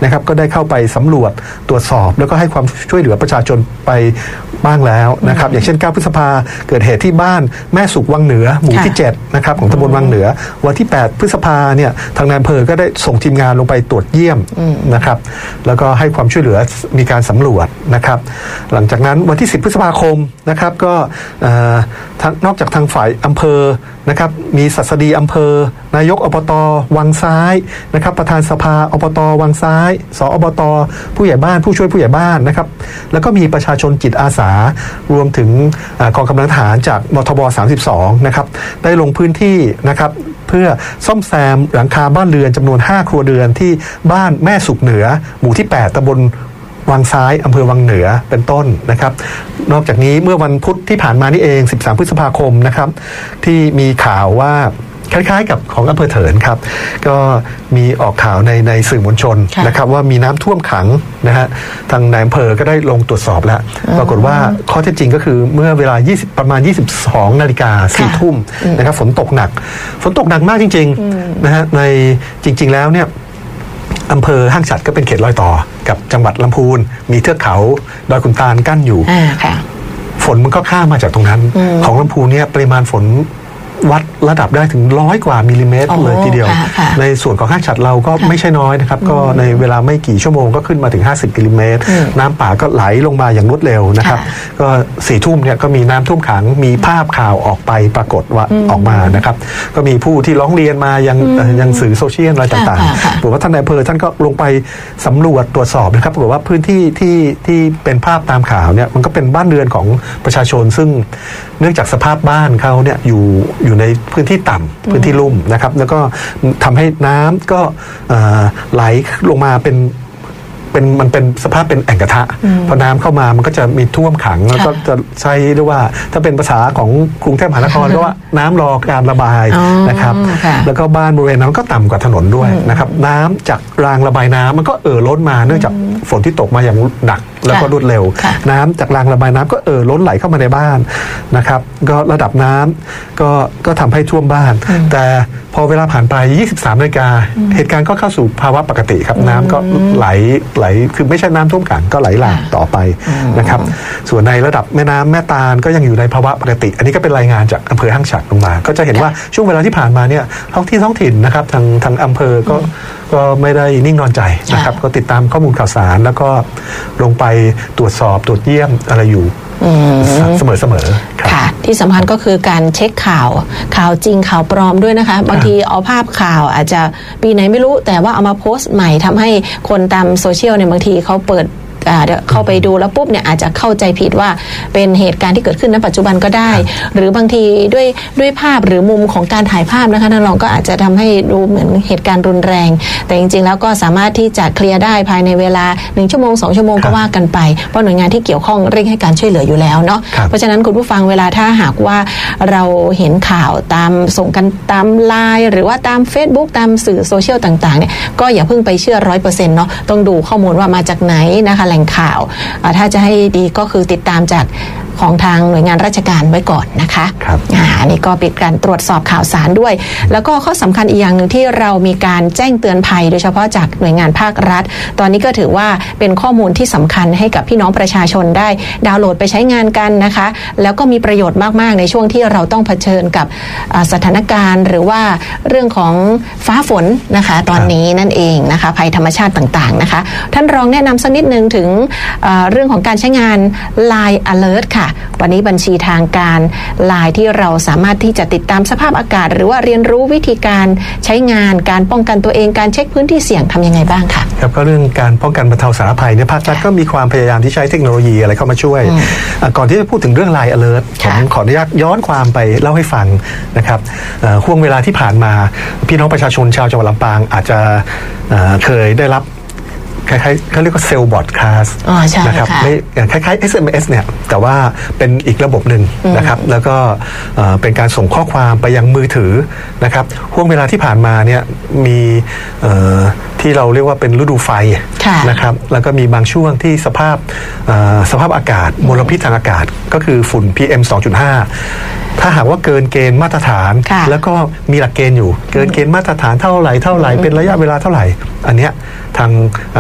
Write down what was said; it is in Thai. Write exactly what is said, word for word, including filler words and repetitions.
นะครับก็ได้เข้าไปสำรวจตรวจสอบแล้วก็ให้ความช่วยเหลือประชาชนไปบ้างแล้วนะครับอย่างเช่นเก้าพฤษภาเกิดเหตุที่บ้านแม่สุขวังเหนือหมู่ที่เจ็ดนะครับของตำบลวังเหนือวันที่แปดพฤษภาเนี่ยทางนายอำเภอก็ได้ส่งทีมงานลงไปตรวจเยี่ยมนะครับแล้วก็ให้ความช่วยเหลือมีการสำรวจนะครับหลังจากนั้นวันที่สิบพฤษภาคมนะครับก็นอกจากทางฝ่ายอำเภอนะครับมีศัสดีอำเภอนายกอบต.วังซ้ายนะครับประธานสภาอบต.วังซ้ายสอบต.ผู้ใหญ่บ้านผู้ช่วยผู้ใหญ่บ้านนะครับแล้วก็มีประชาชนจิตอาสารวมถึงกองกำลังทหารจากมทบสามสิบสองนะครับได้ลงพื้นที่นะครับเพื่อซ่อมแซมหลังคาบ้านเรือนจำนวนห้าครัวเรือนที่บ้านแม่สุขเหนือหมู่ที่แปดตำบลวังซ้ายอำเภอวังเหนือเป็นต้นนะครับนอกจากนี้เมื่อวันพุธที่ผ่านมานี่เองสิบสามพฤษภาคมนะครับที่มีข่าวว่าคล้ายๆกับของอำเภอเถินครับก็มีออกข่าวในในสื่อมวลชนนะครับว่ามีน้ำท่วมขังนะฮะทางนายอำเภอก็ได้ลงตรวจสอบแล้วปรากฏว่าข้อเท็จจริงก็คือเมื่อเวลา20ประมาณยี่สิบสองนาฬิกาสี่ทุ่มนะครับฝนตกหนักฝนตกหนักมากจริงๆนะฮะในจริงๆแล้วเนี่ยอำเภอห้างฉัตรก็เป็นเขตรอยต่อกับจังหวัดลำพูนมีเทือกเขาดอยขุนตาลกั้นอยู่ฝนมันก็ข้ามมาจากตรงนั้นของลำพูนเนี่ยปริมาณฝนวัดระดับได้ถึงร้อยกว่ามิลลิเมตรเลยทีเดียวในส่วนของห้างฉัตรเราก็ไม่ใช่น้อยนะครับก็ในเวลาไม่กี่ชั่วโมงก็ขึ้นมาถึงห้าสิบมิลลิเมตรน้ำป่าก็ไหลลงมาอย่างรวดเร็วนะครับก็สี่ทุ่มเนี่ยก็มีน้ำท่วมขังมีภาพข่าวออกไปปรากฏว่าออกมานะครับก็มีผู้ที่ร้องเรียนมายังยังสื่อโซเชียลอะไรต่างๆบอกว่าท่านนายอำเภอท่านก็ลงไปสำรวจตรวจสอบนะครับบอกว่าพื้นที่ที่ที่เป็นภาพตามข่าวเนี่ยมันก็เป็นบ้านเรือนของประชาชนซึ่งเนื่องจากสภาพบ้านเขาเนี่ยอยู่อยู่ในพื้นที่ต่ำพื้นที่ลุ่มนะครับแล้วก็ทำให้น้ำก็ไหลลงมาเป็นเป็นมันเป็นสภาพเป็นแอ่งกระทะพอน้ำเข้ามามันก็จะมีท่วมขังแล้วก็จะใช้เรียกว่าถ้าเป็นภาษาของกรุงเทพมหานครก็ว่าน้ำรอการระบายนะครับแล้วก็บ้านบริเวณนั้นก็ต่ำกว่าถนนด้วยนะครับน้ำจากรางระบายน้ำมันก็เอ่อล้นมาเนื่องจากฝนที่ตกมาอย่างหนักแล้วก็รวดเร็วน้ำจากรางระบายน้ำก็เอ่อล้นไหลเข้ามาในบ้านนะครับก็ระดับน้ำก็ก็ทำให้ท่วมบ้านแต่พอเวลาผ่านไปยี่สิบสามนาฬิกาเหตุการณ์ก็เข้าสู่ภาวะปกติครับน้ำก็ไหลไหลคือไม่ใช่น้ำท่วมขังก็ไหลหลากต่อไปนะครับส่วนในระดับแม่น้ำแม่ตาลก็ยังอยู่ในภาวะปกติอันนี้ก็เป็นรายงานจากอำเภอห้างฉัตรลงมาก็จะเห็นว่าช่วงเวลาที่ผ่านมาเนี่ยท้องที่ท้องถิ่นนะครับทางทางอำเภอก็ก็ไม่ได้นิ่งนอนใจนะครับก็ติดตามข้อมูลข่าวสารแล้วก็ลงไปตรวจสอบตรวจเยี่ยมอะไรอยู่เสมอเสมอค่ะที่สำคัญก็คือการเช็คข่าวข่าวจริงข่าวปลอมด้วยนะคะบางทีเอาภาพข่าวอาจจะปีไหนไม่รู้แต่ว่าเอามาโพสต์ใหม่ทำให้คนตามโซเชียลเนี่ยบางทีเขาเปิดเข้าไปดูแล้วปุ๊บเนี่ยอาจจะเข้าใจผิดว่าเป็นเหตุการณ์ที่เกิดขึ้นณปัจจุบันก็ได้หรือบางทีด้วยด้วยภาพหรือมุมของการถ่ายภาพนะคะท่านรองก็อาจจะทำให้ดูเหมือนเหตุการณ์รุนแรงแต่จริงๆแล้วก็สามารถที่จะเคลียร์ได้ภายในเวลาหนึ่งชั่วโมงสองชั่วโมงก็ว่ากันไปเพราะหน่วยงานที่เกี่ยวข้องเร่งให้การช่วยเหลืออยู่แล้วเนาะเพราะฉะนั้นคุณผู้ฟังเวลาถ้าหากว่าเราเห็นข่าวตามส่งกันตามไลน์หรือว่าตาม Facebook ตามสื่อโซเชียลต่างๆเนี่ยก็อย่าเพิ่งไปเชื่อ ร้อยเปอร์เซ็นต์ เนาะต้องดูข้อมูลว่ามาจากไหนนะคะแหล่งข่าวถ้าจะให้ดีก็คือติดตามจากของทางหน่วยงานราชการไว้ก่อนนะคะครับอันนี้ก็เป็นการตรวจสอบข่าวสารด้วยแล้วก็ข้อสำคัญอีกอย่างหนึ่งที่เรามีการแจ้งเตือนภัยโดยเฉพาะจากหน่วยงานภาครัฐตอนนี้ก็ถือว่าเป็นข้อมูลที่สำคัญให้กับพี่น้องประชาชนได้ดาวน์โหลดไปใช้งานกันนะคะแล้วก็มีประโยชน์มากๆในช่วงที่เราต้องเผชิญกับสถานการณ์หรือว่าเรื่องของฟ้าฝนนะคะตอนนี้นั่นเองนะคะภัยธรรมชาติต่างๆนะคะท่านรองแนะนำสักนิดนึงถึงเรื่องของการใช้งาน ไลน์ Alert ค่ะวันนี้บัญชีทางการ ไลน์ ที่เราสามารถที่จะติดตามสภาพอากาศหรือว่าเรียนรู้วิธีการใช้งานการป้องกันตัวเองการเช็คพื้นที่เสี่ยงทำยังไงบ้างค่ะครับก็เรื่องการป้องกันบรรเทาสาธารณภัยเนี่ยภาครัฐก็มีความพยายามที่ใช้เทคโนโลยีอะไรเข้ามาช่วยก่อนที่จะพูดถึงเรื่อง ไลน์ Alert ผมขออนุญาตย้อนความไปเล่าให้ฟังนะครับห่วงเวลาที่ผ่านมาพี่น้องประชาชนชาวจังหวัดลำปางอาจจะเคยได้รับคล้ายๆเขาเรียกว่าเซลล์บอดคาสต์นะครับไม่คล้ายๆ เอส เอ็ม เอส เนี่ยแต่ว่าเป็นอีกระบบหนึ่งนะครับแล้วก็เป็นการส่งข้อความไปยังมือถือนะครับห่วงเวลาที่ผ่านมาเนี่ยมีที่เราเรียกว่าเป็นฤดูไฟนะครับแล้วก็มีบางช่วงที่สภาพสภาพอากาศมลพิษทางอากาศก็คือฝุ่น พี เอ็ม สองจุดห้า ถ้าหากว่าเกินเกณฑ์มาตรฐานแล้วก็มีหลักเกณฑ์อยู่เกินเกณฑ์มาตรฐานเท่าไหร่เท่าไหร่เป็นระยะเวลาเท่าไหร่อันเนี้ยทาง